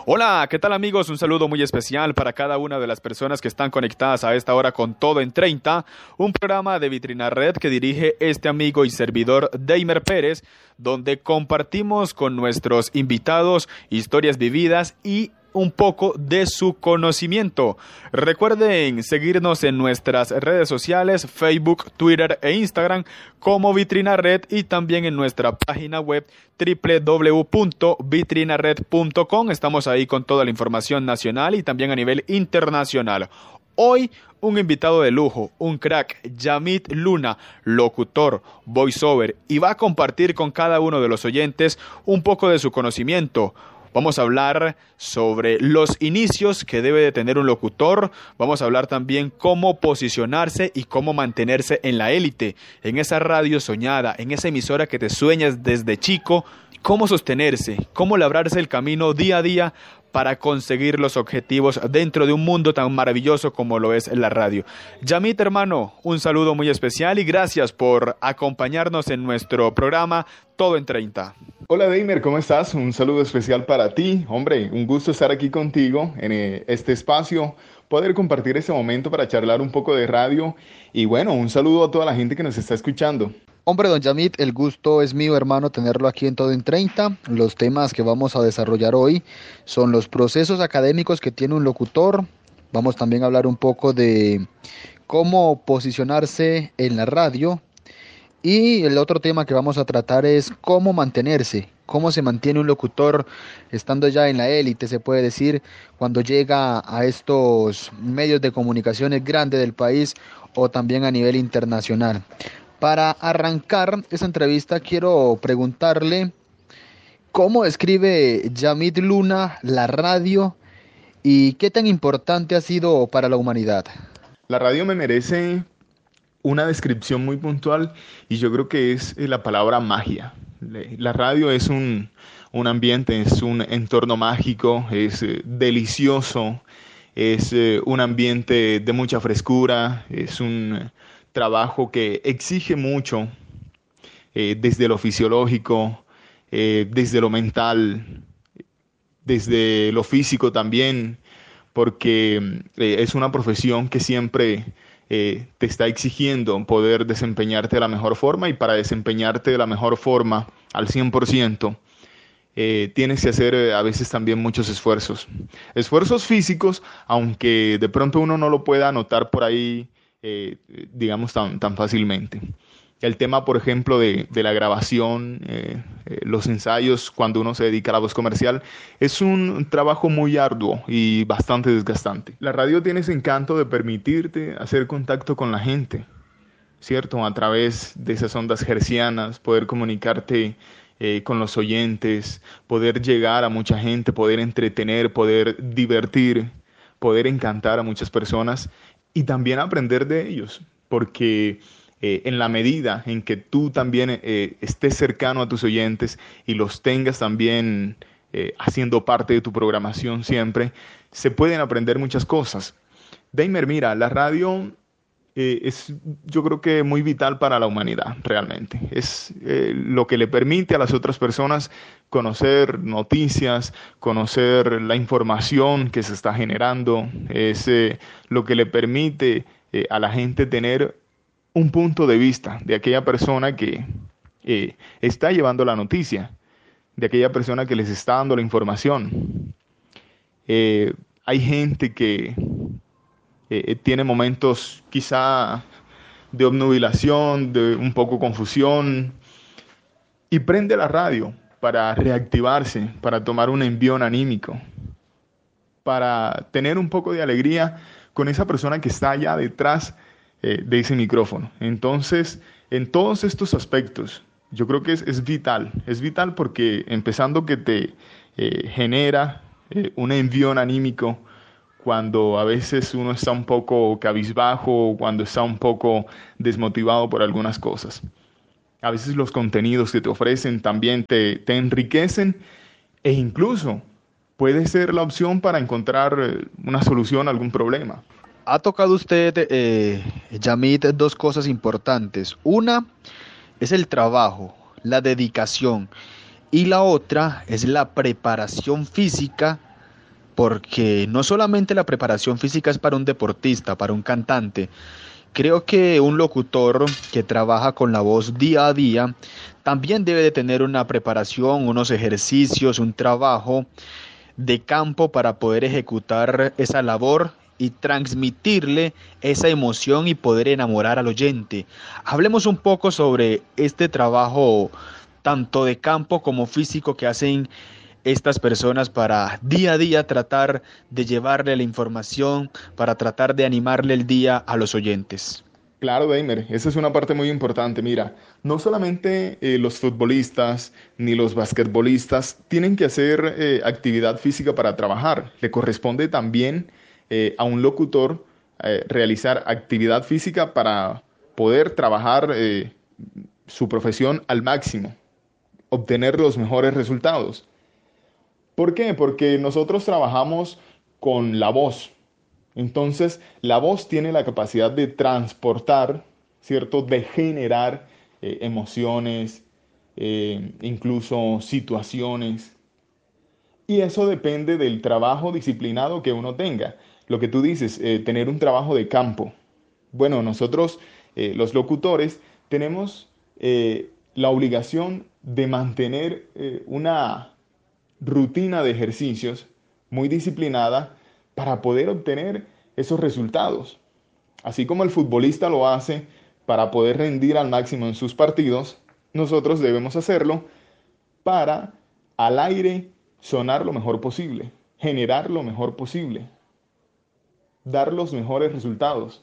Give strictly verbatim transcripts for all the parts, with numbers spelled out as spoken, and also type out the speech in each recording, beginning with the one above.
Hola, ¿qué tal amigos? Un saludo muy especial para cada una de las personas que están conectadas a esta hora con Todo en treinta, un programa de Vitrina Red que dirige este amigo y servidor Deimer Pérez, donde compartimos con nuestros invitados historias vividas y un poco de su conocimiento. Recuerden seguirnos en nuestras redes sociales, Facebook, Twitter e Instagram como Vitrina Red y también en nuestra página web doble u doble u doble u punto vitrina red punto com. Estamos ahí con toda la información nacional y también a nivel internacional. Hoy un invitado de lujo, un crack, Yamit Luna, locutor, voiceover, y va a compartir con cada uno de los oyentes un poco de su conocimiento. Vamos a hablar sobre los inicios que debe de tener un locutor. Vamos a hablar también cómo posicionarse y cómo mantenerse en la élite, en esa radio soñada, en esa emisora que te sueñas desde chico. Cómo sostenerse, cómo labrarse el camino día a día para conseguir los objetivos dentro de un mundo tan maravilloso como lo es la radio. Yamit, hermano, un saludo muy especial y gracias por acompañarnos en nuestro programa Todo en treinta. Hola Deimer, ¿cómo estás? Un saludo especial para ti. Hombre, un gusto estar aquí contigo en este espacio, poder compartir este momento para charlar un poco de radio y bueno, un saludo a toda la gente que nos está escuchando. Hombre, don Yamit, el gusto es mío, hermano, tenerlo aquí en Todo en treinta. Los temas que vamos a desarrollar hoy son los procesos académicos que tiene un locutor. Vamos también a hablar un poco de cómo posicionarse en la radio. Y el otro tema que vamos a tratar es cómo mantenerse, cómo se mantiene un locutor estando ya en la élite, se puede decir, cuando llega a estos medios de comunicaciones grandes del país o también a nivel internacional. Para arrancar esa entrevista quiero preguntarle cómo describe Yamit Luna la radio y qué tan importante ha sido para la humanidad. La radio me merece una descripción muy puntual y yo creo que es la palabra magia. La radio es un, un ambiente, es un entorno mágico, es eh, delicioso, es eh, un ambiente de mucha frescura, es un trabajo que exige mucho eh, desde lo fisiológico, eh, desde lo mental, desde lo físico también, porque eh, es una profesión que siempre eh, te está exigiendo poder desempeñarte de la mejor forma y para desempeñarte de la mejor forma al cien por ciento eh, tienes que hacer eh, a veces también muchos esfuerzos. Esfuerzos físicos, aunque de pronto uno no lo pueda notar por ahí, Eh, digamos tan, tan fácilmente. El tema, por ejemplo, de, de la grabación, eh, eh, los ensayos, cuando uno se dedica a la voz comercial, es un trabajo muy arduo y bastante desgastante. La radio tiene ese encanto de permitirte hacer contacto con la gente, ¿cierto? A través de esas ondas hercianas, poder comunicarte eh, con los oyentes, poder llegar a mucha gente, poder entretener, poder divertir, poder encantar a muchas personas y también aprender de ellos, porque eh, en la medida en que tú también eh, estés cercano a tus oyentes y los tengas también eh, haciendo parte de tu programación siempre, se pueden aprender muchas cosas. Deimer, mira, la radio eh, es yo creo que muy vital para la humanidad, realmente. Es eh, lo que le permite a las otras personas conocer noticias, conocer la información que se está generando, es eh, lo que le permite eh, a la gente tener un punto de vista de aquella persona que eh, está llevando la noticia, de aquella persona que les está dando la información. Eh, hay gente que eh, tiene momentos quizá de obnubilación, de un poco confusión, y prende la radio para reactivarse, para tomar un envión anímico, para tener un poco de alegría con esa persona que está allá detrás eh, de ese micrófono. Entonces, en todos estos aspectos, yo creo que es, es vital, es vital porque empezando que te eh, genera eh, un envión anímico cuando a veces uno está un poco cabizbajo, cuando está un poco desmotivado por algunas cosas. A veces los contenidos que te ofrecen también te, te enriquecen e incluso puede ser la opción para encontrar una solución a algún problema. Ha tocado usted, eh, Yamit, dos cosas importantes. Una es el trabajo, la dedicación, y la otra es la preparación física porque no solamente la preparación física es para un deportista, para un cantante. Creo que un locutor que trabaja con la voz día a día también debe de tener una preparación, unos ejercicios, un trabajo de campo para poder ejecutar esa labor y transmitirle esa emoción y poder enamorar al oyente. Hablemos un poco sobre este trabajo tanto de campo como físico que hacen estas personas para día a día tratar de llevarle la información, para tratar de animarle el día a los oyentes. Claro, Daimer, esa es una parte muy importante. Mira, no solamente eh, los futbolistas ni los basquetbolistas tienen que hacer eh, actividad física para trabajar. Le corresponde también eh, a un locutor eh, realizar actividad física para poder trabajar eh, su profesión al máximo, obtener los mejores resultados. ¿Por qué? Porque nosotros trabajamos con la voz. Entonces, la voz tiene la capacidad de transportar, ¿cierto? De generar eh, emociones, eh, incluso situaciones. Y eso depende del trabajo disciplinado que uno tenga. Lo que tú dices, eh, tener un trabajo de campo. Bueno, nosotros, eh, los locutores, tenemos eh, la obligación de mantener eh, una rutina de ejercicios muy disciplinada para poder obtener esos resultados. Así como el futbolista lo hace para poder rendir al máximo en sus partidos, nosotros debemos hacerlo para al aire sonar lo mejor posible, generar lo mejor posible, dar los mejores resultados.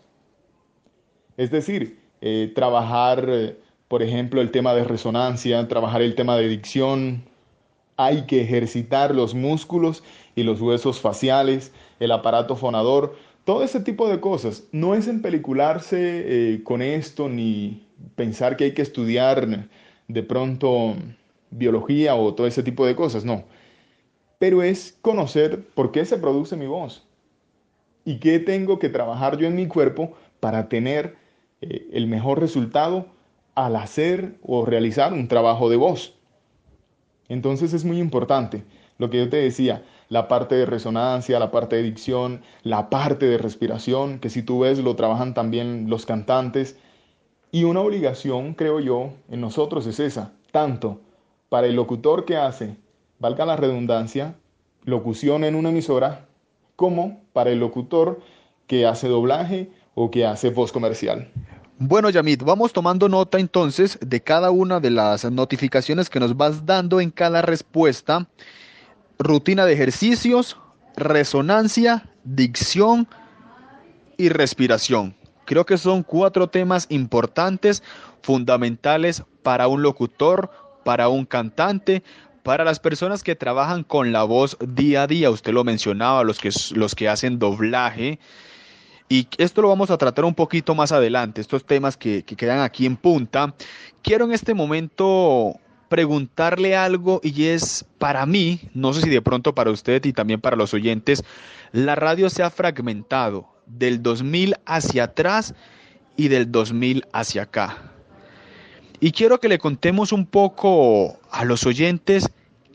Es decir, eh, trabajar, eh, por ejemplo, el tema de resonancia, trabajar el tema de dicción. Hay que ejercitar los músculos y los huesos faciales, el aparato fonador, todo ese tipo de cosas. No es empelicularse eh, con esto ni pensar que hay que estudiar de pronto biología o todo ese tipo de cosas, no. Pero es conocer por qué se produce mi voz y qué tengo que trabajar yo en mi cuerpo para tener eh, el mejor resultado al hacer o realizar un trabajo de voz. Entonces es muy importante lo que yo te decía, la parte de resonancia, la parte de dicción, la parte de respiración, que si tú ves lo trabajan también los cantantes. Y una obligación, creo yo, en nosotros es esa, tanto para el locutor que hace, valga la redundancia, locución en una emisora, como para el locutor que hace doblaje o que hace voz comercial. Bueno, Yamit, vamos tomando nota entonces de cada una de las notificaciones que nos vas dando en cada respuesta. Rutina de ejercicios, resonancia, dicción y respiración. Creo que son cuatro temas importantes, fundamentales para un locutor, para un cantante, para las personas que trabajan con la voz día a día. Usted lo mencionaba, los que, los que hacen doblaje. Y esto lo vamos a tratar un poquito más adelante, estos temas que, que quedan aquí en punta. Quiero en este momento preguntarle algo y es para mí, no sé si de pronto para usted y también para los oyentes, la radio se ha fragmentado del dos mil hacia atrás y del dos mil hacia acá. Y quiero que le contemos un poco a los oyentes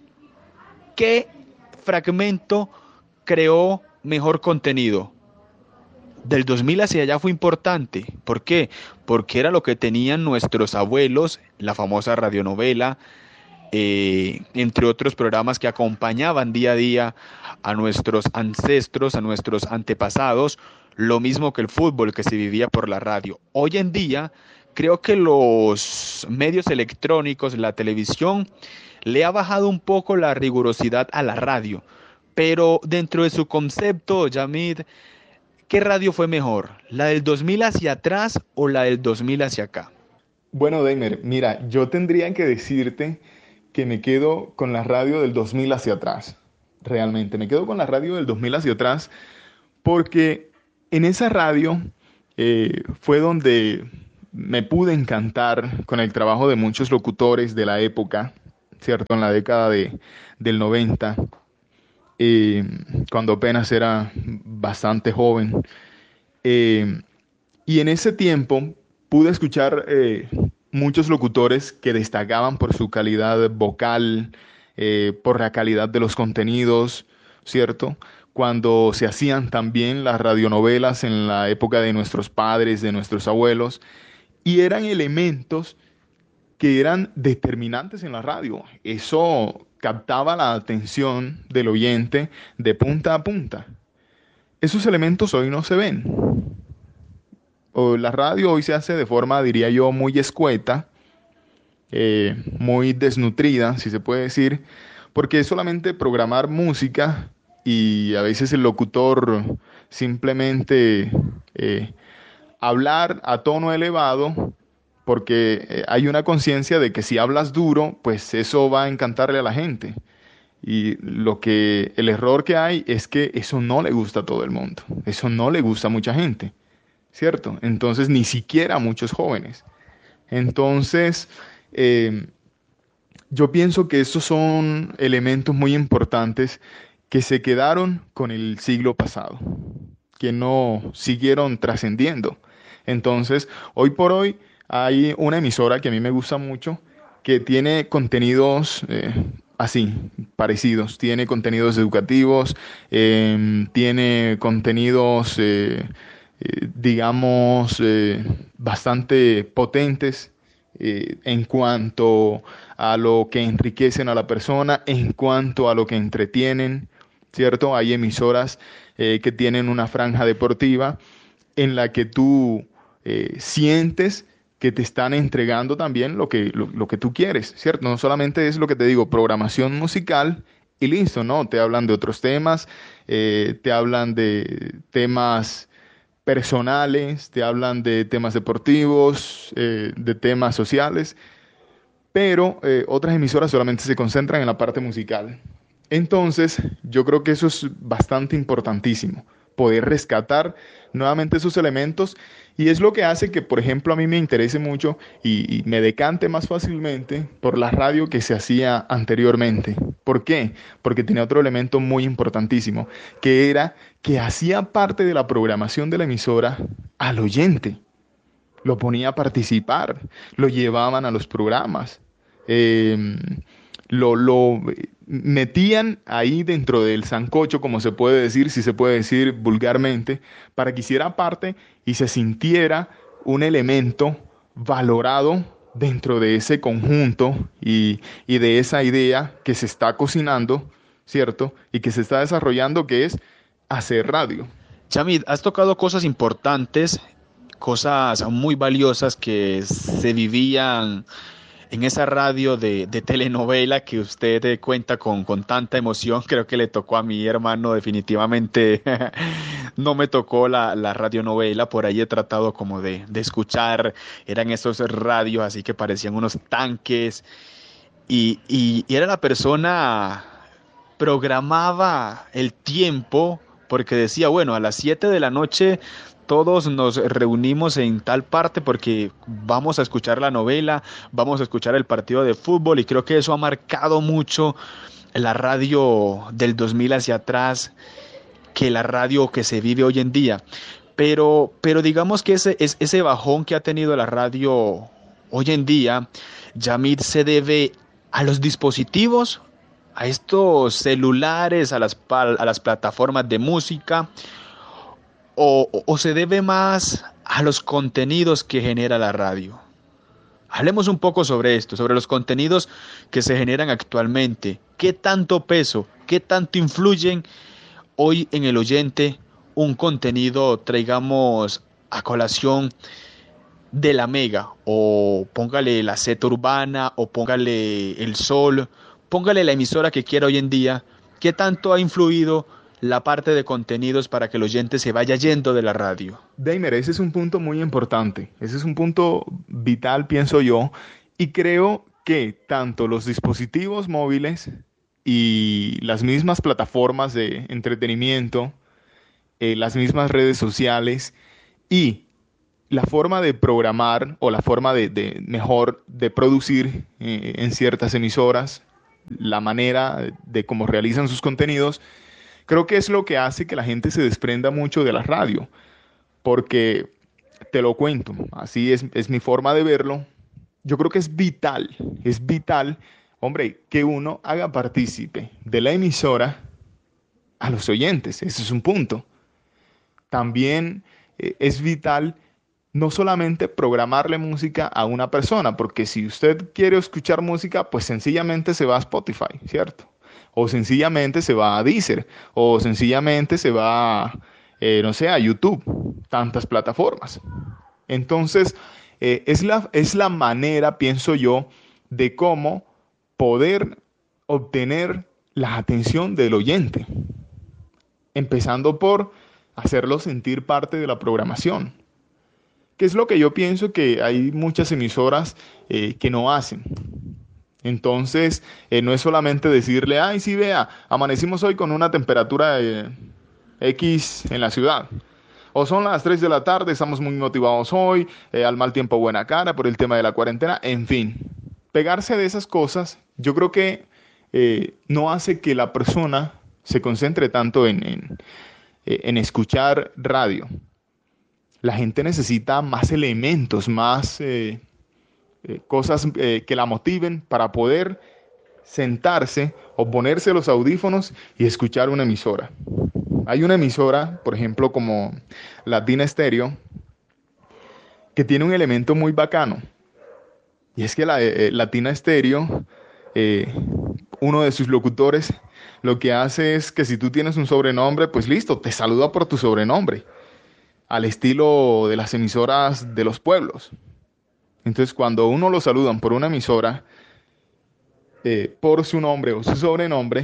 qué fragmento creó mejor contenido. Del dos mil hacia allá fue importante. ¿Por qué? Porque era lo que tenían nuestros abuelos, la famosa radionovela, eh, entre otros programas que acompañaban día a día a nuestros ancestros, a nuestros antepasados, lo mismo que el fútbol que se vivía por la radio. Hoy en día, creo que los medios electrónicos, la televisión, le ha bajado un poco la rigurosidad a la radio, pero dentro de su concepto, Yamid, ¿qué radio fue mejor? ¿La del dos mil hacia atrás o la del dos mil hacia acá? Bueno, Daimer, mira, yo tendría que decirte que me quedo con la radio del dos mil hacia atrás. Realmente, me quedo con la radio del dos mil hacia atrás porque en esa radio eh, fue donde me pude encantar con el trabajo de muchos locutores de la época, ¿cierto? En la década de, del noventa. Eh, cuando apenas era bastante joven. Eh, y en ese tiempo pude escuchar eh, muchos locutores que destacaban por su calidad vocal, eh, por la calidad de los contenidos, ¿cierto? cuando se hacían también las radionovelas en la época de nuestros padres, de nuestros abuelos, y eran elementos que eran determinantes en la radio. Eso captaba la atención del oyente de punta a punta. Esos elementos hoy no se ven. O la radio hoy se hace de forma, diría yo, muy escueta, eh, muy desnutrida, si se puede decir, porque es solamente programar música y a veces el locutor simplemente eh, hablar a tono elevado, porque eh, hay una conciencia de que si hablas duro, pues eso va a encantarle a la gente. Y lo que, el error que hay es que eso no le gusta a todo el mundo, eso no le gusta a mucha gente, ¿cierto? Entonces ni siquiera a muchos jóvenes. Entonces, eh, yo pienso que estos son elementos muy importantes que se quedaron con el siglo pasado, que no siguieron trascendiendo. Entonces, hoy por hoy hay una emisora que a mí me gusta mucho, que tiene contenidos eh, así, parecidos. Tiene contenidos educativos, eh, tiene contenidos, eh, eh, digamos, eh, bastante potentes eh, en cuanto a lo que enriquecen a la persona, en cuanto a lo que entretienen, ¿cierto? Hay emisoras eh, que tienen una franja deportiva en la que tú eh, sientes que te están entregando también lo que, lo, lo que tú quieres, ¿cierto? No solamente es lo que te digo, programación musical y listo, ¿no? Te hablan de otros temas, eh, te hablan de temas personales, te hablan de temas deportivos, eh, de temas sociales, pero eh, otras emisoras solamente se concentran en la parte musical. Entonces, yo creo que eso es bastante importantísimo, poder rescatar nuevamente esos elementos, y es lo que hace que, por ejemplo, a mí me interese mucho y, y me decante más fácilmente por la radio que se hacía anteriormente. ¿Por qué? Porque tenía otro elemento muy importantísimo, que era que hacía parte de la programación de la emisora al oyente. Lo ponía a participar, lo llevaban a los programas, eh, lo, lo metían ahí dentro del sancocho, como se puede decir, si se puede decir vulgarmente, para que hiciera parte y se sintiera un elemento valorado dentro de ese conjunto y, y de esa idea que se está cocinando, ¿cierto? Y que se está desarrollando, que es hacer radio. Chamid, has tocado cosas importantes, cosas muy valiosas que se vivían en esa radio de, de telenovela que usted eh, cuenta con, con tanta emoción. Creo que le tocó a mi hermano, definitivamente no me tocó la, la radionovela. Por ahí he tratado como de, de escuchar, eran esos radios así que parecían unos tanques, y, y, y era la persona, programaba el tiempo, porque decía, bueno, a las siete de la noche todos nos reunimos en tal parte porque vamos a escuchar la novela, vamos a escuchar el partido de fútbol, y creo que eso ha marcado mucho la radio del dos mil hacia atrás, que la radio que se vive hoy en día. Pero, pero digamos que ese, ese bajón que ha tenido la radio hoy en día, Yamid, se debe a los dispositivos, a estos celulares, a las, a las plataformas de música, O, o se debe más a los contenidos que genera la radio. Hablemos un poco sobre esto, sobre los contenidos que se generan actualmente. ¿Qué tanto peso, qué tanto influyen hoy en el oyente un contenido, traigamos a colación, de la Mega, o póngale la Z Urbana, o póngale El Sol, póngale la emisora que quiera hoy en día? ¿Qué tanto ha influido la parte de contenidos para que el oyente se vaya yendo de la radio? Deimer, ese es un punto muy importante, ese es un punto vital, pienso yo, y creo que tanto los dispositivos móviles y las mismas plataformas de entretenimiento, eh, las mismas redes sociales y la forma de programar, o la forma de, de mejor de producir eh, en ciertas emisoras, la manera de cómo realizan sus contenidos, creo que es lo que hace que la gente se desprenda mucho de la radio, porque te lo cuento, así es, es mi forma de verlo. Yo creo que es vital, es vital, hombre, que uno haga partícipe de la emisora a los oyentes. Ese es un punto. También eh, es vital no solamente programarle música a una persona, porque si usted quiere escuchar música, pues sencillamente se va a Spotify, ¿cierto? O sencillamente se va a Deezer, o sencillamente se va, eh, no sé, a YouTube, tantas plataformas. Entonces, eh, es la, es la manera, pienso yo, de cómo poder obtener la atención del oyente, empezando por hacerlo sentir parte de la programación, que es lo que yo pienso que hay muchas emisoras eh, que no hacen. Entonces, eh, no es solamente decirle, ay, sí, vea, amanecimos hoy con una temperatura eh, X en la ciudad. O son las tres de la tarde, estamos muy motivados hoy, eh, al mal tiempo buena cara por el tema de la cuarentena, en fin. Pegarse de esas cosas, yo creo que eh, no hace que la persona se concentre tanto en, en, eh, en escuchar radio. La gente necesita más elementos, más eh, eh, cosas eh, que la motiven para poder sentarse o ponerse los audífonos y escuchar una emisora. Hay una emisora, por ejemplo, como Latina Stereo, que tiene un elemento muy bacano. Y es que la eh, Latina Stereo, eh, uno de sus locutores, lo que hace es que si tú tienes un sobrenombre, pues listo, te saluda por tu sobrenombre, al estilo de las emisoras de los pueblos. Entonces, cuando uno lo saludan por una emisora, eh, por su nombre o su sobrenombre,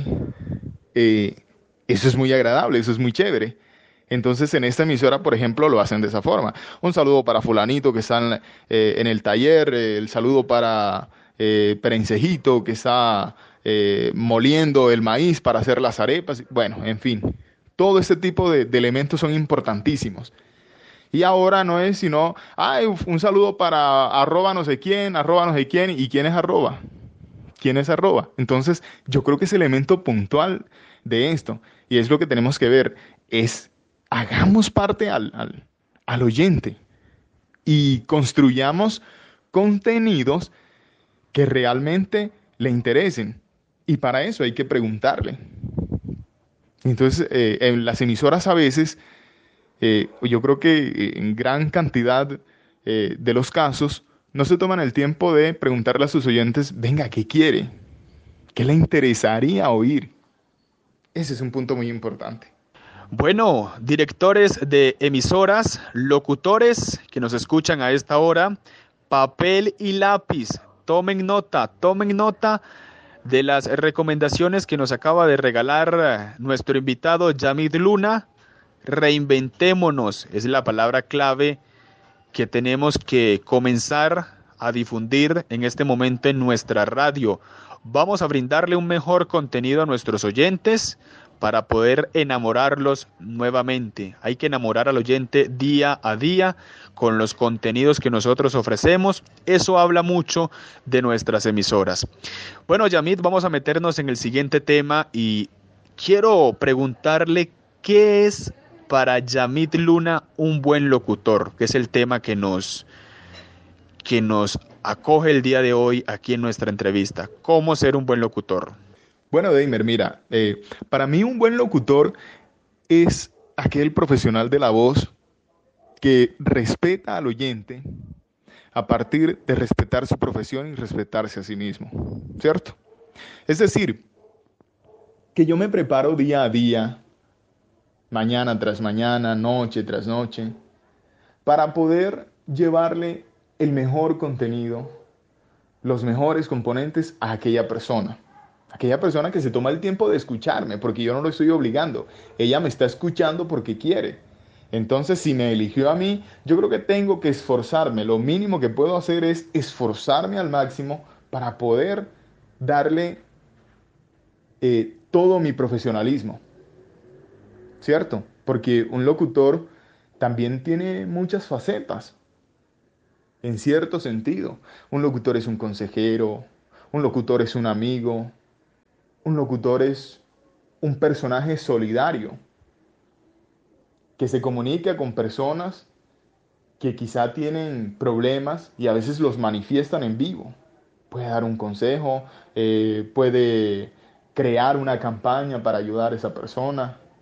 eh, eso es muy agradable, eso es muy chévere. Entonces, en esta emisora, por ejemplo, lo hacen de esa forma. Un saludo para fulanito que está en, eh, en el taller, eh, el saludo para eh, Perencejito que está eh, moliendo el maíz para hacer las arepas. Bueno, en fin, todo este tipo de, de elementos son importantísimos. Y ahora no es sino, ay, un saludo para arroba no sé quién, arroba no sé quién, ¿y quién es arroba? ¿Quién es arroba? Entonces, yo creo que ese elemento puntual de esto, y es lo que tenemos que ver, es hagamos parte al, al, al oyente y construyamos contenidos que realmente le interesen. Y para eso hay que preguntarle. Entonces, eh, en las emisoras a veces, eh, yo creo que en gran cantidad eh, de los casos, no se toman el tiempo de preguntarle a sus oyentes, venga, ¿qué quiere? ¿Qué le interesaría oír? Ese es un punto muy importante. Bueno, directores de emisoras, locutores que nos escuchan a esta hora, papel y lápiz, tomen nota, tomen nota de las recomendaciones que nos acaba de regalar nuestro invitado Yamid Luna. Reinventémonos, es la palabra clave que tenemos que comenzar a difundir en este momento en nuestra radio. Vamos a brindarle un mejor contenido a nuestros oyentes para poder enamorarlos nuevamente. Hay que enamorar al oyente día a día con los contenidos que nosotros ofrecemos. Eso habla mucho de nuestras emisoras. Bueno, Yamid, vamos a meternos en el siguiente tema y quiero preguntarle qué es para Yamid Luna un buen locutor, que es el tema que nos, que nos acoge el día de hoy aquí en nuestra entrevista. ¿Cómo ser un buen locutor? Bueno, Deimer, mira, eh, para mí un buen locutor es aquel profesional de la voz que respeta al oyente a partir de respetar su profesión y respetarse a sí mismo, ¿cierto? Es decir, que yo me preparo día a día, mañana tras mañana, noche tras noche, para poder llevarle el mejor contenido, los mejores componentes a aquella persona. Aquella persona que se toma el tiempo de escucharme, porque yo no lo estoy obligando. Ella me está escuchando porque quiere. Entonces, si me eligió a mí, yo creo que tengo que esforzarme. Lo mínimo que puedo hacer es esforzarme al máximo para poder darle eh, todo mi profesionalismo. ¿Cierto? Porque un locutor también tiene muchas facetas. En cierto sentido, un locutor es un consejero, un locutor es un amigo, un locutor es un personaje solidario que se comunica con personas que quizá tienen problemas y a veces los manifiestan en vivo. Puede dar un consejo, eh, puede crear una campaña para ayudar a esa persona.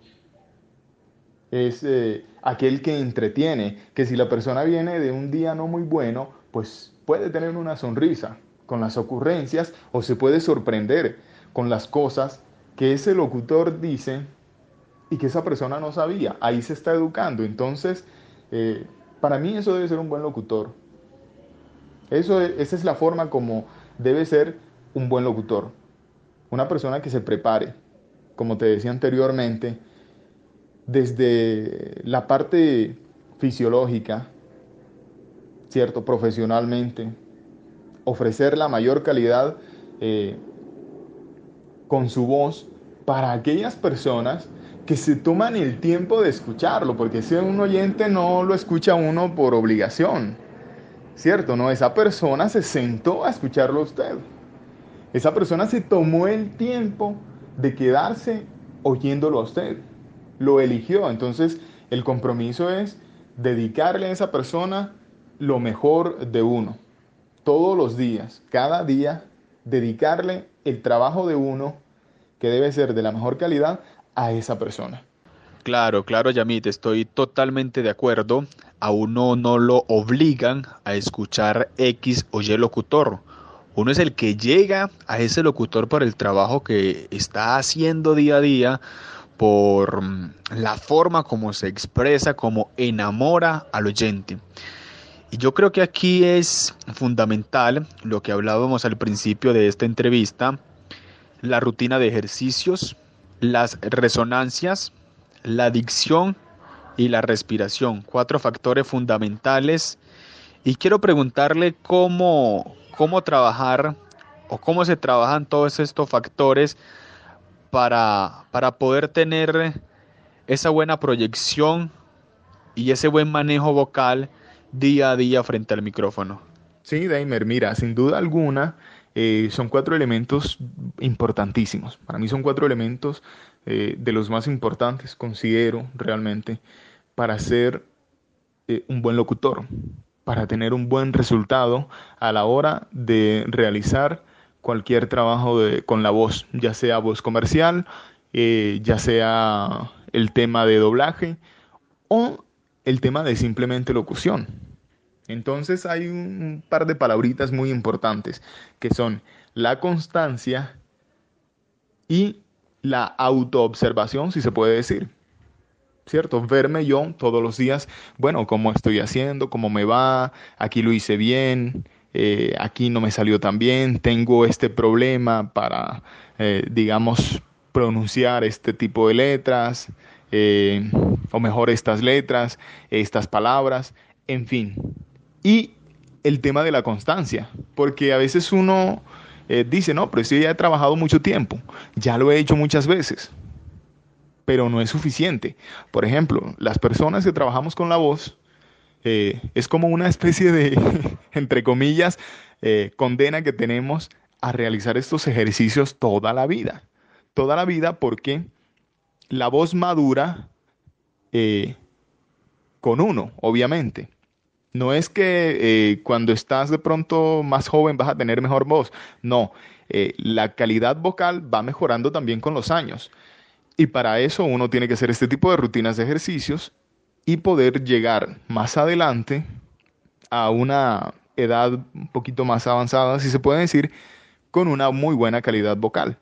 es eh, aquel que entretiene, que si la persona viene de un día no muy bueno, pues puede tener una sonrisa con las ocurrencias o se puede sorprender con las cosas que ese locutor dice y que esa persona no sabía. Ahí se está educando. Entonces, eh, para mí eso debe ser un buen locutor. Eso es- esa es la forma como debe ser un buen locutor. Una persona que se prepare, como te decía anteriormente, desde la parte fisiológica, ¿cierto? Profesionalmente, ofrecer la mayor calidad eh, con su voz para aquellas personas que se toman el tiempo de escucharlo, porque si un oyente no lo escucha uno por obligación, ¿cierto? No, esa persona se sentó a escucharlo a usted. Esa persona se tomó el tiempo de quedarse oyéndolo a usted. Lo eligió. Entonces, el compromiso es dedicarle a esa persona lo mejor de uno. Todos los días, cada día, dedicarle el trabajo de uno, que debe ser de la mejor calidad, a esa persona. Claro, claro, Yamit, estoy totalmente de acuerdo. A uno no lo obligan a escuchar X o Y locutor. Uno es el que llega a ese locutor por el trabajo que está haciendo día a día, por mm, la forma como se expresa, como enamora al oyente. Y yo creo que aquí es fundamental lo que hablábamos al principio de esta entrevista, la rutina de ejercicios, las resonancias, la dicción y la respiración, cuatro factores fundamentales. Y quiero preguntarle cómo, cómo trabajar o cómo se trabajan todos estos factores para, para poder tener esa buena proyección y ese buen manejo vocal día a día frente al micrófono. Sí, Daimer, mira, sin duda alguna, eh, son cuatro elementos importantísimos. Para mí son cuatro elementos eh, de los más importantes, considero realmente, para ser eh, un buen locutor, para tener un buen resultado a la hora de realizar cualquier trabajo de- con la voz, ya sea voz comercial, eh, ya sea el tema de doblaje o el tema de simplemente locución. Entonces hay un, un par de palabritas muy importantes que son la constancia y la autoobservación, si se puede decir. ¿Cierto? Verme yo todos los días, bueno, cómo estoy haciendo, cómo me va, aquí lo hice bien, eh, aquí no me salió tan bien, tengo este problema para, eh, digamos, pronunciar este tipo de letras, eh, o mejor estas letras, estas palabras, en fin. Y el tema de la constancia, porque a veces uno eh, dice, no, pero si ya he trabajado mucho tiempo, ya lo he hecho muchas veces, pero no es suficiente. Por ejemplo, las personas que trabajamos con la voz, eh, es como una especie de, entre comillas, eh, condena que tenemos a realizar estos ejercicios toda la vida. Toda la vida porque la voz madura eh, con uno, obviamente. No es que eh, cuando estás de pronto más joven vas a tener mejor voz. No, eh, la calidad vocal va mejorando también con los años. Y para eso uno tiene que hacer este tipo de rutinas de ejercicios y poder llegar más adelante a una edad un poquito más avanzada, si se puede decir, con una muy buena calidad vocal.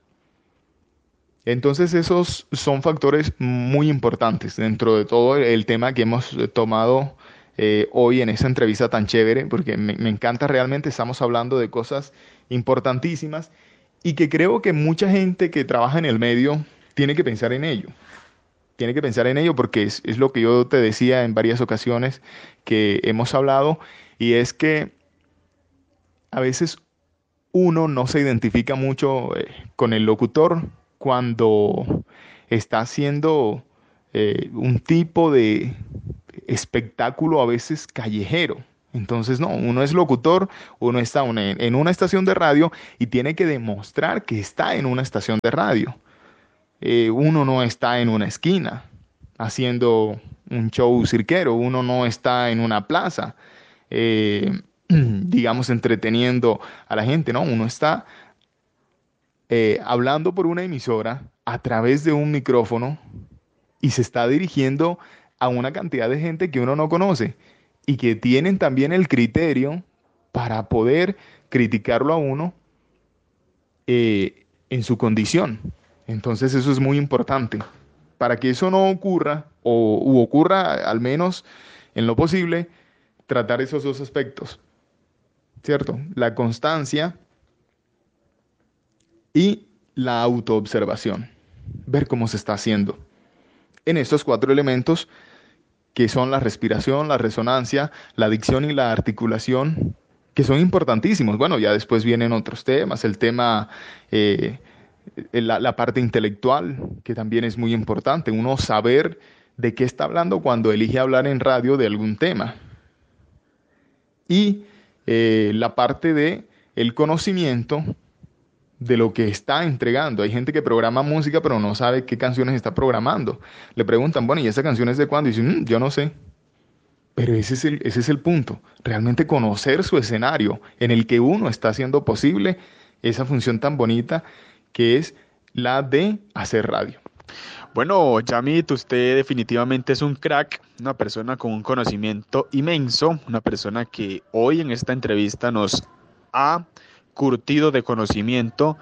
Entonces esos son factores muy importantes dentro de todo el tema que hemos eh, tomado eh, hoy en esa entrevista tan chévere, porque me, me encanta realmente, estamos hablando de cosas importantísimas y que creo que mucha gente que trabaja en el medio tiene que pensar en ello. Tiene que pensar en ello porque es, es lo que yo te decía en varias ocasiones que hemos hablado y es que a veces uno no se identifica mucho eh, con el locutor cuando está haciendo eh, un tipo de espectáculo a veces callejero. Entonces, no, uno es locutor, uno está una- en una estación de radio y tiene que demostrar que está en una estación de radio. Eh, uno no está en una esquina haciendo un show cirquero, uno no está en una plaza, eh, digamos, entreteniendo a la gente, no, uno está eh, hablando por una emisora a través de un micrófono y se está dirigiendo a una cantidad de gente que uno no conoce y que tienen también el criterio para poder criticarlo a uno eh, en su condición. Entonces eso es muy importante. Para que eso no ocurra, o u ocurra al menos en lo posible, tratar esos dos aspectos, ¿cierto? La constancia y la autoobservación. Ver cómo se está haciendo. En estos cuatro elementos que son la respiración, la resonancia, la dicción y la articulación, que son importantísimos. Bueno, ya después vienen otros temas, el tema, eh, la, la parte intelectual, que también es muy importante, uno saber de qué está hablando cuando elige hablar en radio de algún tema. Y eh, la parte de el conocimiento de lo que está entregando. Hay gente que programa música pero no sabe qué canciones está programando. Le preguntan, bueno, ¿y esa canción es de cuándo? Y dicen, mmm, yo no sé. Pero ese es el, ese es el punto. Realmente conocer su escenario en el que uno está haciendo posible esa función tan bonita que es la de hacer radio. Bueno, Yamit, usted definitivamente es un crack, una persona con un conocimiento inmenso, una persona que hoy en esta entrevista nos ha curtido de conocimiento,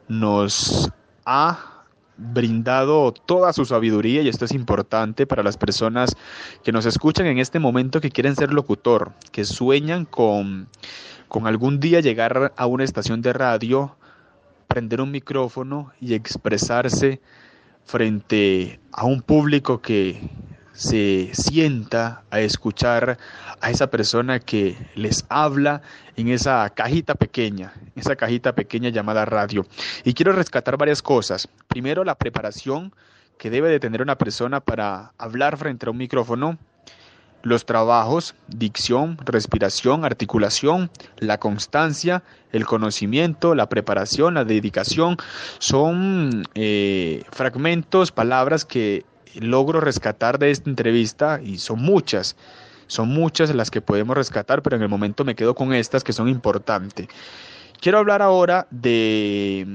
nos ha brindado toda su sabiduría y esto es importante para las personas que nos escuchan en este momento que quieren ser locutor, que sueñan con, con algún día llegar a una estación de radio, prender un micrófono y expresarse frente a un público que se sienta a escuchar a esa persona que les habla en esa cajita pequeña, esa cajita pequeña llamada radio. Y quiero rescatar varias cosas. Primero, la preparación que debe de tener una persona para hablar frente a un micrófono, los trabajos, dicción, respiración, articulación, la constancia, el conocimiento, la preparación, la dedicación, son eh, fragmentos, palabras que logro rescatar de esta entrevista y son muchas, son muchas las que podemos rescatar, pero en el momento me quedo con estas que son importantes. Quiero hablar ahora de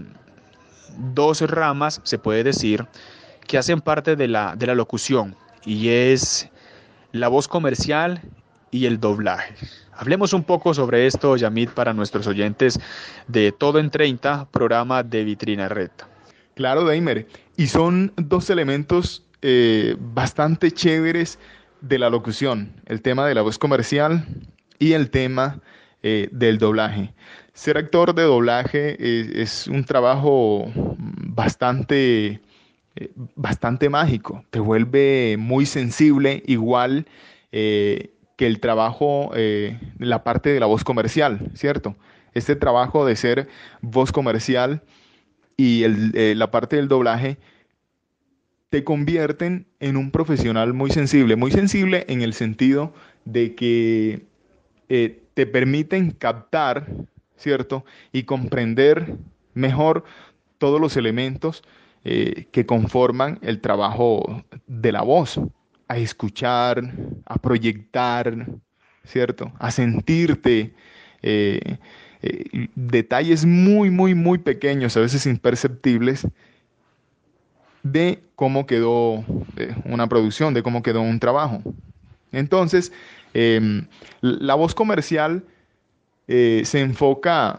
dos ramas, se puede decir, que hacen parte de la, de la locución y es la voz comercial y el doblaje. Hablemos un poco sobre esto, Yamit, para nuestros oyentes de Todo en treinta, programa de Vitrina Red. Claro, Daimer. Y son dos elementos eh, bastante chéveres de la locución. El tema de la voz comercial y el tema eh, del doblaje. Ser actor de doblaje es, es un trabajo bastante... Eh, bastante mágico, te vuelve muy sensible, igual eh, que el trabajo, eh, la parte de la voz comercial, ¿cierto? Este trabajo de ser voz comercial y el, eh, la parte del doblaje te convierten en un profesional muy sensible, muy sensible en el sentido de que eh, te permiten captar, ¿cierto? Y comprender mejor todos los elementos Eh, que conforman el trabajo de la voz, a escuchar, a proyectar, ¿cierto? A sentirte, eh, eh, detalles muy, muy, muy pequeños, a veces imperceptibles, de cómo quedó eh, una producción, de cómo quedó un trabajo. Entonces, eh, la voz comercial eh, se enfoca...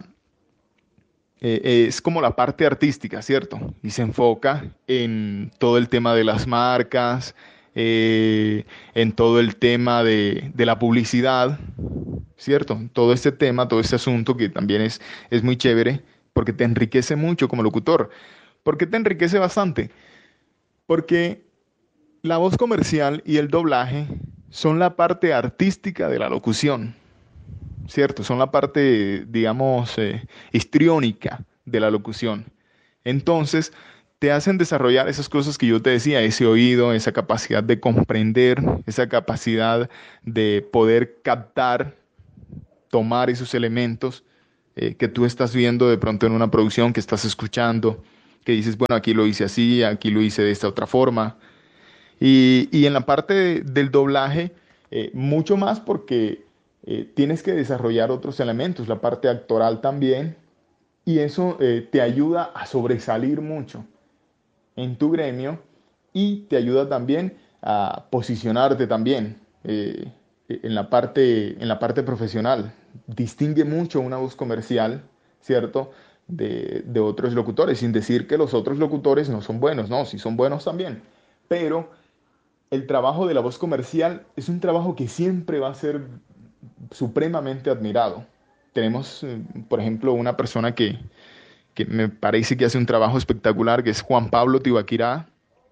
Eh, es como la parte artística, ¿cierto? Y se enfoca en todo el tema de las marcas, eh, en todo el tema de, de la publicidad, ¿cierto? Todo este tema, todo este asunto que también es, es muy chévere porque te enriquece mucho como locutor. ¿Por qué te enriquece bastante? Porque la voz comercial y el doblaje son la parte artística de la locución. ¿Cierto? Son la parte, digamos, eh, histriónica de la locución. Entonces, te hacen desarrollar esas cosas que yo te decía, ese oído, esa capacidad de comprender, esa capacidad de poder captar, tomar esos elementos eh, que tú estás viendo de pronto en una producción, que estás escuchando, que dices, bueno, aquí lo hice así, aquí lo hice de esta otra forma. Y, y en la parte de, del doblaje, eh, mucho más porque... Eh, tienes que desarrollar otros elementos, la parte actoral también, y eso eh, te ayuda a sobresalir mucho en tu gremio y te ayuda también a posicionarte también eh, en la parte, en la parte profesional. Distingue mucho una voz comercial, ¿cierto?, de, de otros locutores, sin decir que los otros locutores no son buenos, no, sí son buenos también, pero el trabajo de la voz comercial es un trabajo que siempre va a ser supremamente admirado. Tenemos, eh, por ejemplo, una persona que, que me parece que hace un trabajo espectacular, que es Juan Pablo Tibaquirá,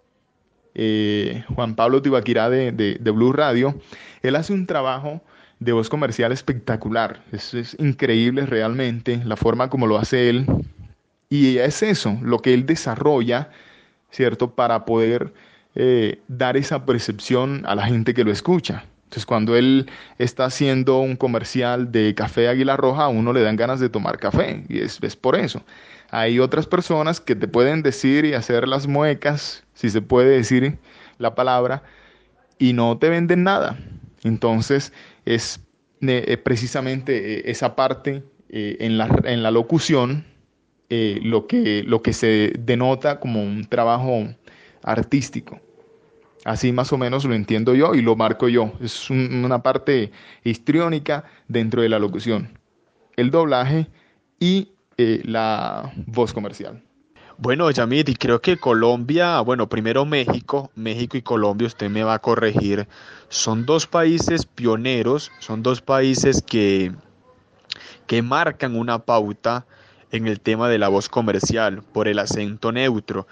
eh, Juan Pablo Tibaquirá de, de, de Blue Radio. Él hace un trabajo de voz comercial espectacular. Es, es increíble realmente la forma como lo hace él. Y es eso, lo que él desarrolla, ¿cierto? Para poder eh, dar esa percepción a la gente que lo escucha. Entonces, cuando él está haciendo un comercial de café Águila Roja, a uno le dan ganas de tomar café. Y es, es por eso. Hay otras personas que te pueden decir y hacer las muecas, si se puede decir la palabra, y no te venden nada. Entonces, es eh, precisamente eh, esa parte eh, en la, en la locución eh, lo que, lo que se denota como un trabajo artístico. Así más o menos lo entiendo yo y lo marco yo. Es un- una parte histriónica dentro de la locución. El doblaje y eh, la voz comercial. Bueno, Yamit, y creo que Colombia, bueno, primero México, México y Colombia, usted me va a corregir, son dos países pioneros, son dos países que, que marcan una pauta en el tema de la voz comercial por el acento neutro.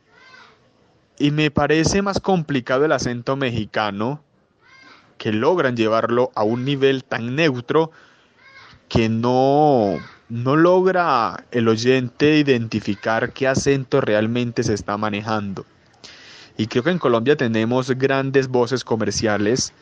Y me parece más complicado el acento mexicano, que logran llevarlo a un nivel tan neutro que no, no logra el oyente identificar qué acento realmente se está manejando. Y creo que en Colombia tenemos grandes voces comerciales.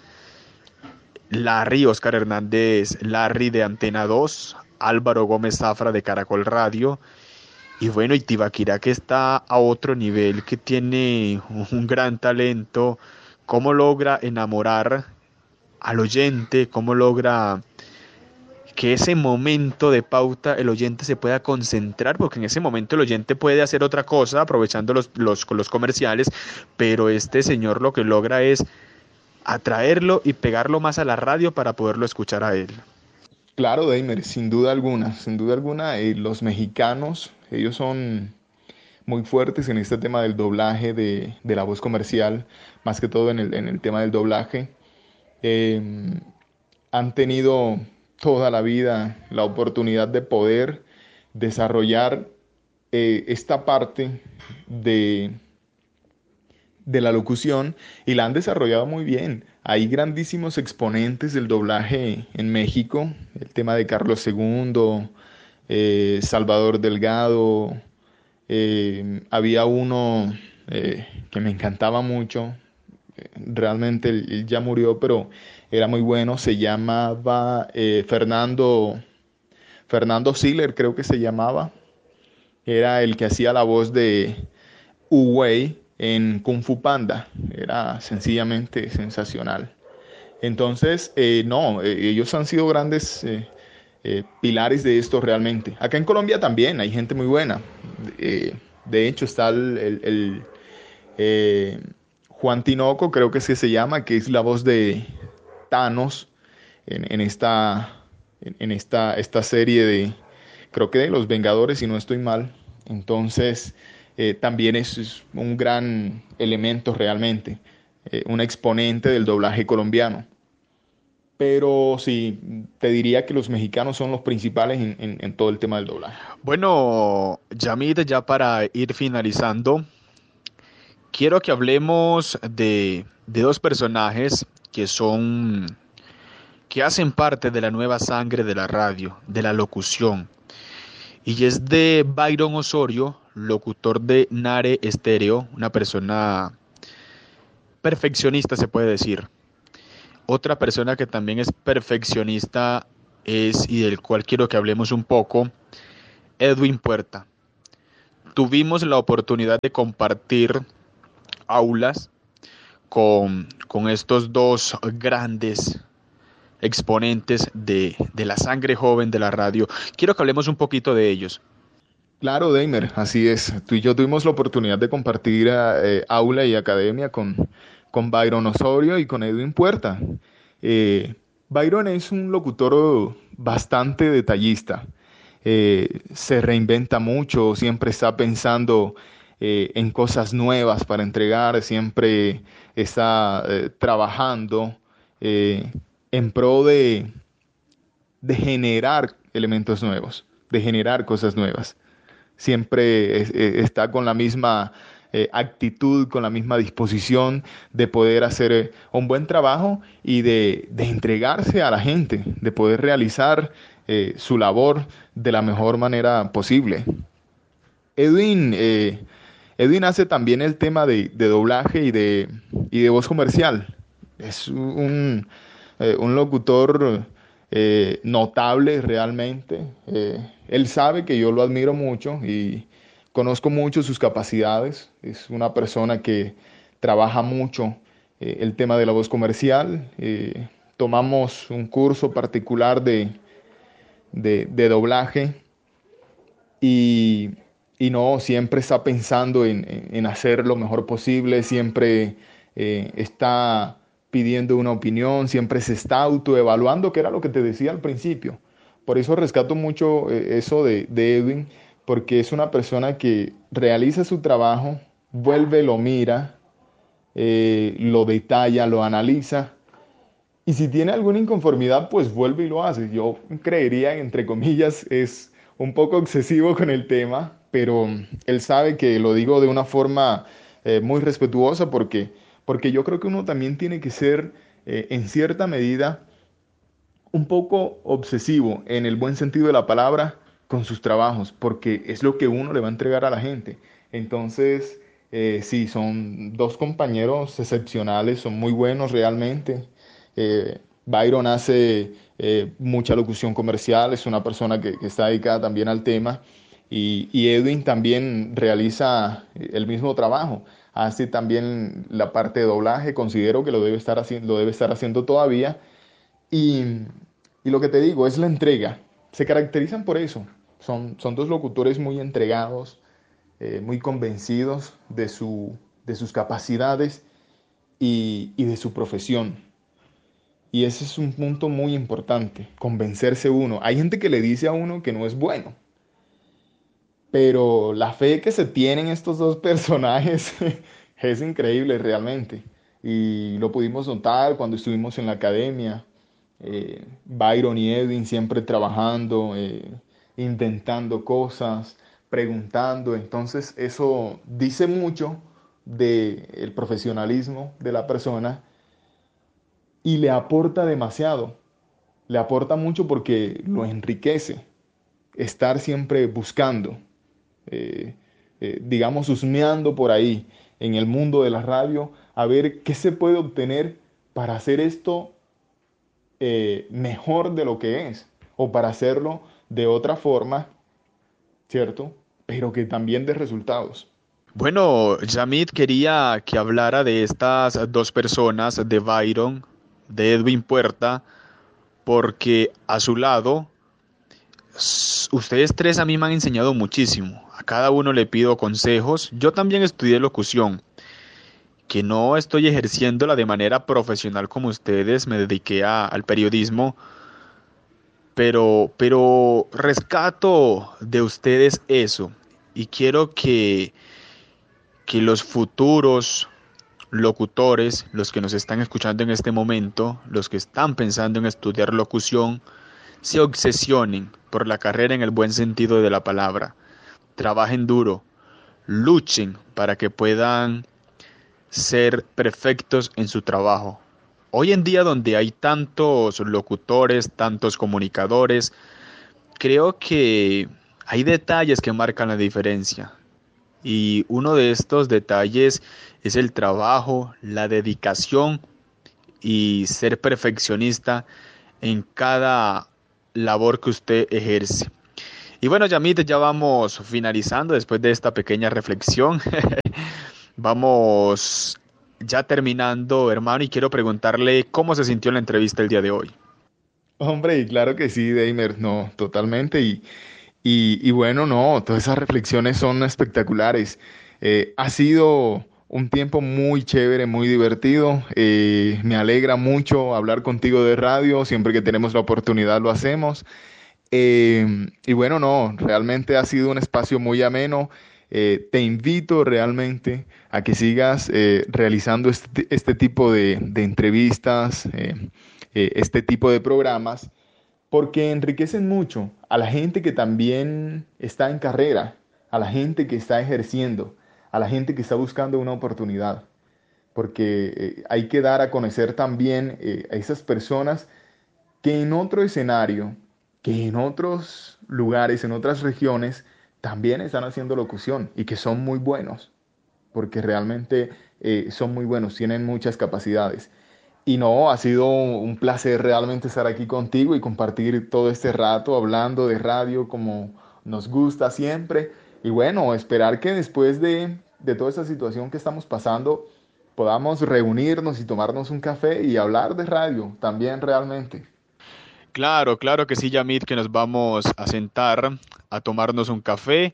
Larry, Oscar Hernández, Larry de Antena dos, Álvaro Gómez Zafra de Caracol Radio. Y bueno, y Tibaquirá, que está a otro nivel, que tiene un gran talento. Cómo logra enamorar al oyente, cómo logra que ese momento de pauta el oyente se pueda concentrar, porque en ese momento el oyente puede hacer otra cosa aprovechando los, los, los comerciales, pero este señor lo que logra es atraerlo y pegarlo más a la radio para poderlo escuchar a él. Claro, Deimer, sin duda alguna, sin duda alguna, eh, los mexicanos, ellos son muy fuertes en este tema del doblaje de, de la voz comercial, más que todo en el, en el tema del doblaje. Eh, Han tenido toda la vida la oportunidad de poder desarrollar eh, esta parte de, de la locución y la han desarrollado muy bien. Hay grandísimos exponentes del doblaje en México, el tema de Carlos segundo, eh, Salvador Delgado, eh, había uno eh, que me encantaba mucho, eh, realmente él, él ya murió, pero era muy bueno, se llamaba eh, Fernando, Fernando Siller, creo que se llamaba, era el que hacía la voz de Uwei en Kung Fu Panda, era sencillamente sensacional. Entonces, eh, no, eh, ellos han sido grandes eh, eh, pilares de esto realmente. Acá en Colombia también hay gente muy buena. Eh, de hecho, está el, el- el, eh, Juan Tinoco, creo que es que se llama, que es la voz de Thanos en, en esta, en, en esta, esta serie de, creo que de Los Vengadores, si no estoy mal. Entonces, eh, también es, es un gran elemento realmente, eh, un exponente del doblaje colombiano. Pero sí, te diría que los mexicanos son los principales en, en- en todo el tema del doblaje. Bueno, Yamid, ya para ir finalizando, quiero que hablemos de, de dos personajes que son, que hacen parte de la nueva sangre de la radio, de la locución. Y es de Byron Osorio, locutor de Nare Estéreo, una persona perfeccionista, se puede decir. Otra persona que también es perfeccionista es, y del cual quiero que hablemos un poco, Edwin Puerta. Tuvimos la oportunidad de compartir aulas con, con estos dos grandes exponentes de, de la sangre joven de la radio. Quiero que hablemos un poquito de ellos. Claro, Deimer, así es. Tú y yo tuvimos la oportunidad de compartir eh, aula y academia con, con Byron Osorio y con Edwin Puerta. Eh, Byron es un locutor bastante detallista. Eh, se reinventa mucho, siempre está pensando eh, en cosas nuevas para entregar, siempre está eh, trabajando eh, en pro de, de generar elementos nuevos, de generar cosas nuevas. Siempre es- eh, está con la misma eh, actitud, con la misma disposición de poder hacer eh, un buen trabajo y de, de entregarse a la gente, de poder realizar eh, su labor de la mejor manera posible. Edwin, eh, Edwin hace también el tema de, de doblaje y de, y de voz comercial. Es un, eh, un locutor eh, notable realmente. Eh, él sabe que yo lo admiro mucho y conozco mucho sus capacidades. Es una persona que trabaja mucho eh, el tema de la voz comercial. Eh, tomamos un curso particular de, de de doblaje y, y no, siempre está pensando en, en- en hacer lo mejor posible, siempre eh, está pidiendo una opinión, siempre se está autoevaluando, que era lo que te decía al principio. Por eso rescato mucho eh, eso de, de Edwin, porque es una persona que realiza su trabajo, vuelve, lo mira, eh, lo detalla, lo analiza. Y si tiene alguna inconformidad, pues vuelve y lo hace. Yo creería, entre comillas, es un poco excesivo con el tema, pero él sabe que lo digo de una forma eh, muy respetuosa porque, porque yo creo que uno también tiene que ser, eh, en cierta medida, un poco obsesivo, en el buen sentido de la palabra, con sus trabajos, porque es lo que uno le va a entregar a la gente. Entonces, eh, sí, son dos compañeros excepcionales, son muy buenos realmente. Eh, Byron hace eh, mucha locución comercial, es una persona que, que está dedicada también al tema. Y, y Edwin también realiza el mismo trabajo. Hace también la parte de doblaje, considero que lo debe estar haciendo, lo debe estar haciendo todavía. Y, y lo que te digo es la entrega. Se caracterizan por eso. Son, son dos locutores muy entregados, eh, muy convencidos de su, de sus capacidades y, y de su profesión. Y ese es un punto muy importante, convencerse uno. Hay gente que le dice a uno que no es bueno, pero la fe que se tienen estos dos personajes es increíble realmente. Y lo pudimos notar cuando estuvimos en la academia. Eh, Byron y Edwin siempre trabajando, eh, intentando cosas, preguntando. Entonces eso dice mucho del profesionalismo de la persona y le aporta demasiado. Le aporta mucho porque lo enriquece. Estar siempre buscando, eh, eh, digamos, husmeando por ahí en el mundo de la radio, a ver qué se puede obtener para hacer esto eh, mejor de lo que es, o para hacerlo de otra forma, ¿cierto? Pero que también dé resultados. Bueno, Yamit quería que hablara de estas dos personas, de Byron, de Edwin Puerta, porque a su lado, s- ustedes tres a mí me han enseñado muchísimo. A cada uno le pido consejos. Yo también estudié locución, que no estoy ejerciéndola de manera profesional como ustedes, me dediqué a- al periodismo, pero, pero rescato de ustedes eso y quiero que, que los futuros locutores, los que nos están escuchando en este momento, los que están pensando en estudiar locución, se obsesionen por la carrera en el buen sentido de la palabra, trabajen duro, luchen para que puedan ser perfectos en su trabajo. Hoy en día donde hay tantos locutores, tantos comunicadores, creo que hay detalles que marcan la diferencia. Y uno de estos detalles es el trabajo, la dedicación y ser perfeccionista en cada labor que usted ejerce. Y bueno, Yamit, ya vamos finalizando después de esta pequeña reflexión. Vamos ya terminando, hermano, y quiero preguntarle cómo se sintió en la entrevista el día de hoy. Hombre, y claro que sí, Deimer, no, totalmente. Y, y bueno, no, todas esas reflexiones son espectaculares. Eh, ha sido un tiempo muy chévere, muy divertido. Eh, me alegra mucho hablar contigo de radio. Siempre que tenemos la oportunidad lo hacemos. Eh, y bueno, no, realmente ha sido un espacio muy ameno. Eh, te invito realmente a que sigas eh, realizando este, este tipo de, de entrevistas, eh, eh, este tipo de programas, porque enriquecen mucho a la gente que también está en carrera, a la gente que está ejerciendo, a la gente que está buscando una oportunidad, porque eh, hay que dar a conocer también eh, a esas personas que en otro escenario, que en otros lugares, en otras regiones, también están haciendo locución y que son muy buenos, porque realmente eh, son muy buenos, tienen muchas capacidades. Y no, ha sido un placer realmente estar aquí contigo y compartir todo este rato hablando de radio como nos gusta siempre. Y bueno, esperar que después de, de toda esta situación que estamos pasando, podamos reunirnos y tomarnos un café y hablar de radio también realmente. Claro, claro que sí, Yamit, que nos vamos a sentar a tomarnos un café,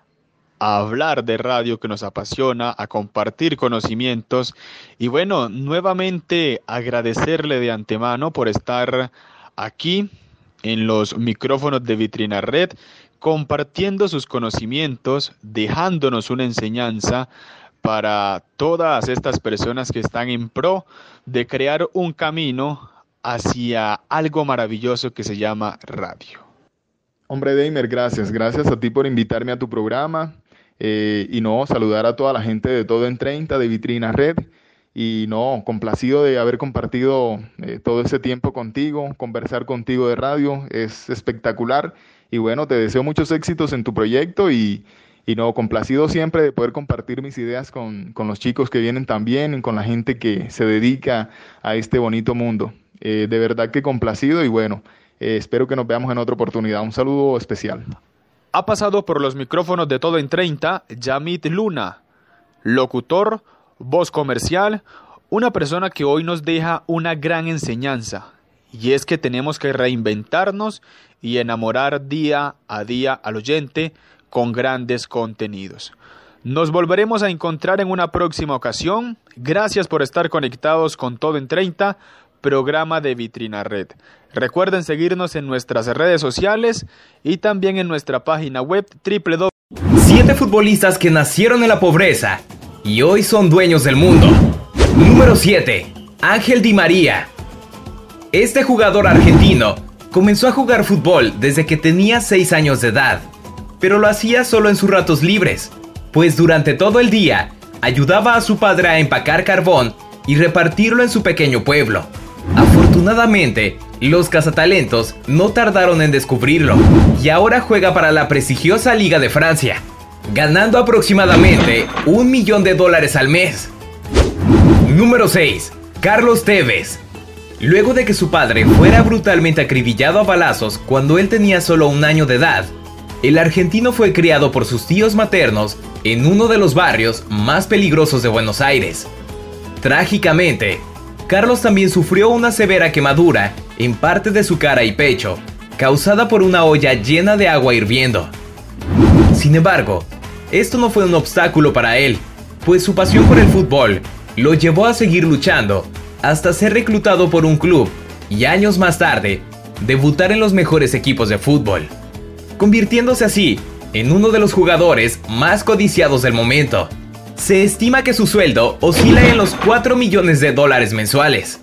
a hablar de radio que nos apasiona, a compartir conocimientos y bueno, nuevamente agradecerle de antemano por estar aquí en los micrófonos de Vitrina Red, compartiendo sus conocimientos, dejándonos una enseñanza para todas estas personas que están en pro de crear un camino hacia algo maravilloso que se llama radio. Hombre, Deimer, gracias. Gracias a ti por invitarme a tu programa. Eh, y no, saludar a toda la gente de Todo en treinta, de Vitrina Red. Y no, complacido de haber compartido eh, todo ese tiempo contigo, conversar contigo de radio. Es espectacular. Y bueno, te deseo muchos éxitos en tu proyecto y, y no, complacido siempre de poder compartir mis ideas con, con los chicos que vienen también, con la gente que se dedica a este bonito mundo. Eh, de verdad que complacido y bueno, eh, espero que nos veamos en otra oportunidad. Un saludo especial. Ha pasado por los micrófonos de Todo en treinta, Yamit Luna, locutor, voz comercial, una persona que hoy nos deja una gran enseñanza, y es que tenemos que reinventarnos y enamorar día a día al oyente con grandes contenidos. Nos volveremos a encontrar en una próxima ocasión. Gracias por estar conectados con Todo en treinta, programa de Vitrina Red. Recuerden seguirnos en nuestras redes sociales y también en nuestra página web doble u doble u doble u punto Siete futbolistas que nacieron en la pobreza y hoy son dueños del mundo. Número siete. Ángel Di María. Este jugador argentino comenzó a jugar fútbol desde que tenía seis años de edad, pero lo hacía solo en sus ratos libres, pues durante todo el día ayudaba a su padre a empacar carbón y repartirlo en su pequeño pueblo. Afortunadamente, los cazatalentos no tardaron en descubrirlo y ahora juega para la prestigiosa Liga de Francia, ganando aproximadamente un millón de dólares al mes. Número seis. Carlos Tevez. Luego de que su padre fuera brutalmente acribillado a balazos cuando él tenía solo un año de edad, el argentino fue criado por sus tíos maternos en uno de los barrios más peligrosos de Buenos Aires. Trágicamente, Carlos también sufrió una severa quemadura en parte de su cara y pecho, causada por una olla llena de agua hirviendo. Sin embargo, esto no fue un obstáculo para él, pues su pasión por el fútbol lo llevó a seguir luchando hasta ser reclutado por un club y años más tarde, debutar en los mejores equipos de fútbol, convirtiéndose así en uno de los jugadores más codiciados del momento. Se estima que su sueldo oscila en los cuatro millones de dólares mensuales.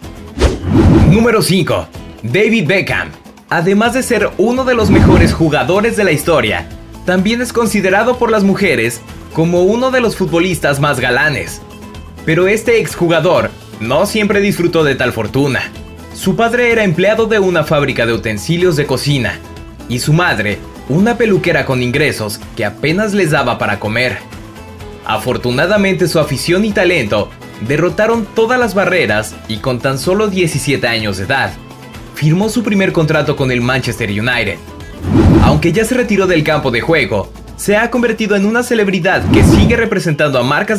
Número cinco. David Beckham. Además de ser uno de los mejores jugadores de la historia, también es considerado por las mujeres como uno de los futbolistas más galanes. Pero este exjugador no siempre disfrutó de tal fortuna. Su padre era empleado de una fábrica de utensilios de cocina y su madre, una peluquera con ingresos que apenas les daba para comer. Afortunadamente, su afición y talento derrotaron todas las barreras y con tan solo diecisiete años de edad, firmó su primer contrato con el Manchester United. Aunque ya se retiró del campo de juego, se ha convertido en una celebridad que sigue representando a marcas